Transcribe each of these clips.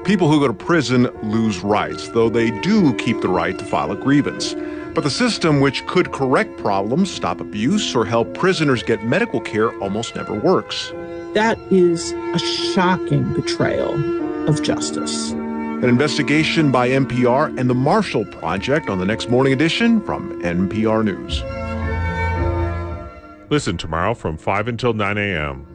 People who go to prison lose rights, though they do keep the right to file a grievance. But the system, which could correct problems, stop abuse, or help prisoners get medical care, almost never works. That is a shocking betrayal of justice. An investigation by NPR and the Marshall Project on the next Morning Edition from NPR News. Listen tomorrow from 5 until 9 a.m.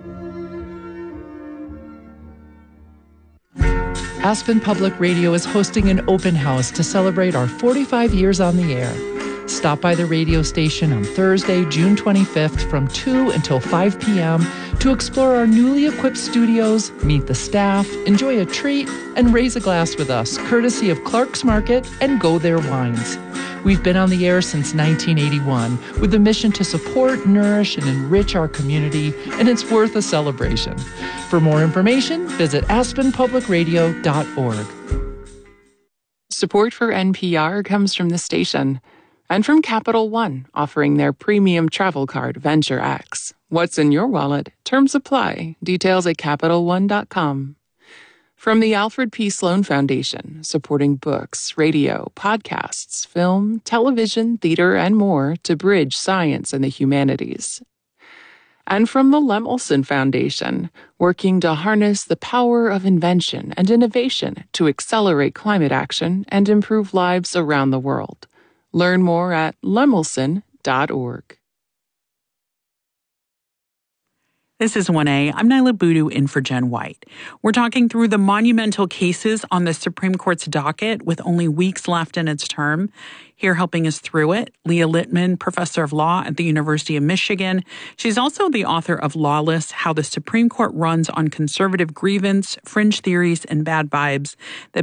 Aspen Public Radio is hosting an open house to celebrate our 45 years on the air. Stop by the radio station on Thursday, June 25th from 2 until 5 p.m. to explore our newly equipped studios, meet the staff, enjoy a treat, and raise a glass with us, courtesy of Clark's Market and Go There Wines. We've been on the air since 1981 with the mission to support, nourish, and enrich our community, and it's worth a celebration. For more information, visit aspenpublicradio.org. Support for NPR comes from the station and from Capital One, offering their premium travel card, Venture X. What's in your wallet? Terms apply. Details at CapitalOne.com. From the Alfred P. Sloan Foundation, supporting books, radio, podcasts, film, television, theater, and more to bridge science and the humanities. And from the Lemelson Foundation, working to harness the power of invention and innovation to accelerate climate action and improve lives around the world. Learn more at lemelson.org. This is 1A. I'm Nyla Boodoo in for Jen White. We're talking through the monumental cases on the Supreme Court's docket with only weeks left in its term. Here helping us through it, Leah Littman, professor of law at the University of Michigan. She's also the author of Lawless, How the Supreme Court Runs on Conservative Grievance, Fringe Theories, and Bad Vibes. The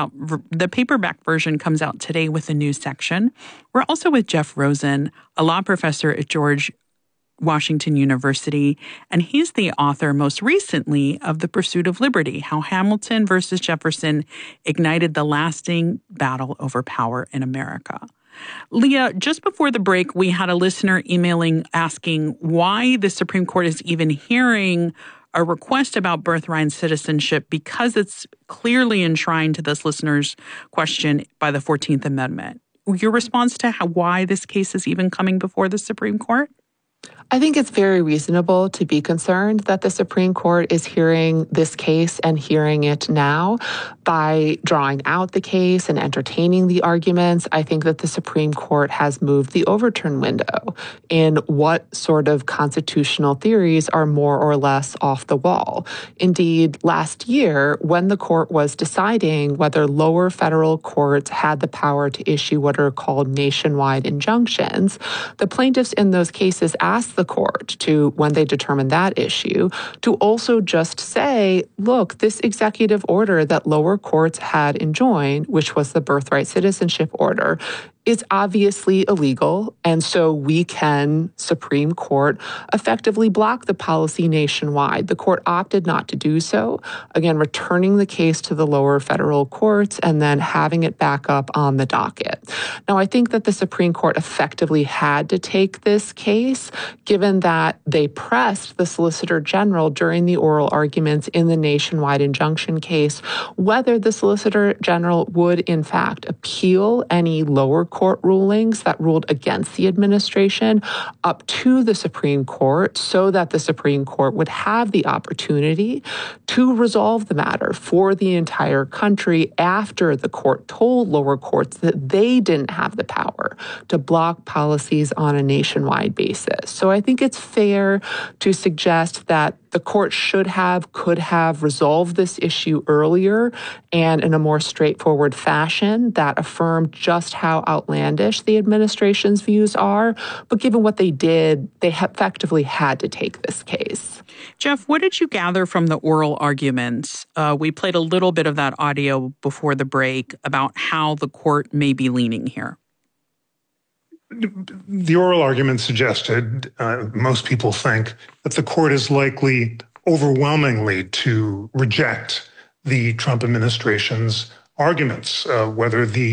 paperback version comes out today with a new section. We're also with Jeff Rosen, a law professor at George Washington University, and he's the author most recently of The Pursuit of Liberty, How Hamilton versus Jefferson Ignited the Lasting Battle Over Power in America. Leah, just before the break, we had a listener emailing asking why the Supreme Court is even hearing a request about birthright citizenship because it's clearly enshrined to this listener's question by the 14th Amendment. Your response to why this case is even coming before the Supreme Court? I think it's very reasonable to be concerned that the Supreme Court is hearing this case and hearing it now by drawing out the case and entertaining the arguments. I think that the Supreme Court has moved the overturn window in what sort of constitutional theories are more or less off the wall. Indeed, last year, when the court was deciding whether lower federal courts had the power to issue what are called nationwide injunctions, the plaintiffs in those cases asked the court to, when they determined that issue, to also just say, look, this executive order that lower courts had enjoined, which was the birthright citizenship order, is obviously illegal, and so we can, Supreme Court, effectively block the policy nationwide. The court opted not to do so, again, returning the case to the lower federal courts and then having it back up on the docket. Now, I think that the Supreme Court effectively had to take this case, given that they pressed the Solicitor General during the oral arguments in the nationwide injunction case, whether the Solicitor General would, in fact, appeal any lower court rulings that ruled against the administration up to the Supreme Court so that the Supreme Court would have the opportunity to resolve the matter for the entire country after the court told lower courts that they didn't have the power to block policies on a nationwide basis. So I think it's fair to suggest that the court could have resolved this issue earlier and in a more straightforward fashion that affirmed just how outlandish the administration's views are. But given what they did, they effectively had to take this case. Jeff, what did you gather from the oral arguments? We played a little bit of that audio before the break about how the court may be leaning here. The oral argument suggested, most people think, that the court is likely overwhelmingly to reject the Trump administration's arguments, whether the